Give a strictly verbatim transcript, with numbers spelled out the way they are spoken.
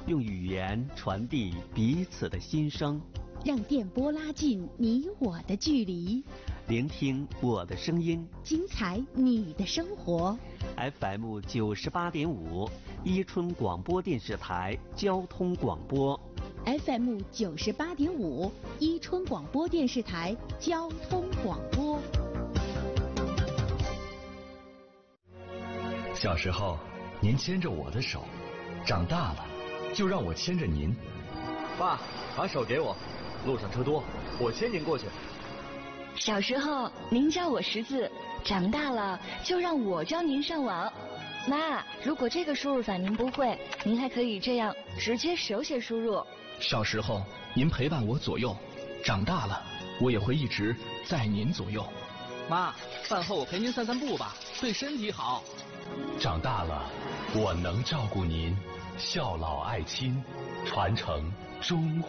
用语言传递彼此的心声， 让电波拉近你我的距离， 聆听我的声音， 精彩你的生活。 F M 九十八点五，伊春广播电视台交通广播。 F M 九十八点五，伊春广播电视台交通广播。 小时候，您牵着我的手，长大了，就让我牵着您。 爸，把手给我，路上车多，我牵您过去。 小时候，您教我识字，长大了就让我教您上网。妈，如果这个输入法您不会，您还可以这样直接手写输入。 小时候，您陪伴我左右，长大了，我也会一直在您左右。 妈，饭后我陪您散散步吧，对身体好。 长大了，我能照顾您，孝老爱亲，传承中华。